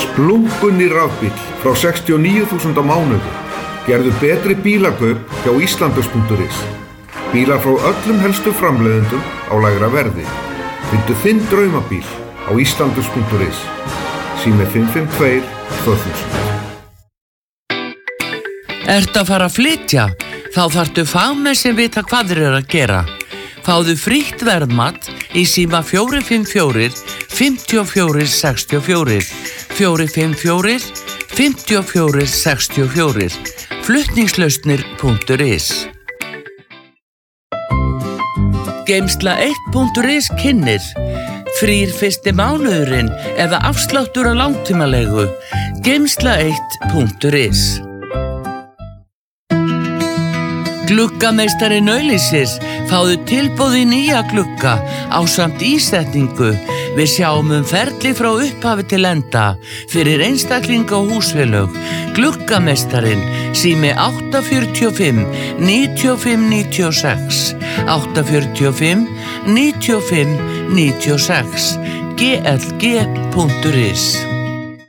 Splunkunni rafbíll frá 69.000 á mánuði. Gerðu betri bílakaup hjá Íslandus.is. Bílar frá öllum helstu framleiðendum á lægra verði. Fyndu þinn draumabíl á Íslandus.is. Sími 552 2000. Ertu að fara að flytja? Þá þarftu fagmenn sem vita hvað þeir eru að gera. Fáðu frítt verðmat í síma 454 54 64 454 54 64 flutningslausnir.is. Geymsla1.is kynnir frýr fyrsti mánuðurinn eða afsláttur á langtímalegu. Geymsla1.is. Gluggameistarinn auglýsir, fáðu tilboð í nýja glugga ásamt ísetningu. Við sjáum ferli frá upphafi til enda fyrir einstaklinga og húsfélög. Gluggameistarinn, sími 845 95 96 845 95 96 glg.is.